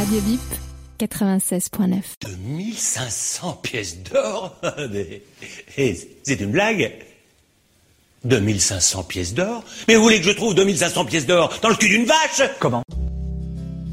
Radio Bip 96.9. 2500 pièces d'or. C'est une blague. 2500 pièces d'or? Mais vous voulez que je trouve 2500 pièces d'or dans le cul d'une vache? Comment?